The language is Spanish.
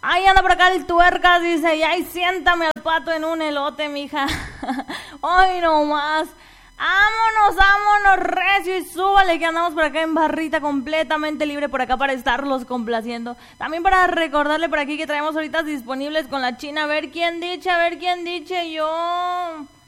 Ahí anda por acá el Tuercas, dice, y ahí siéntame al pato en un elote, mija. Hoy nomás. Vámonos, recio y súbale que andamos por acá en barrita completamente libre por acá para estarlos complaciendo. También para recordarle por aquí que traemos ahorita disponibles con la China. A ver quién dice yo.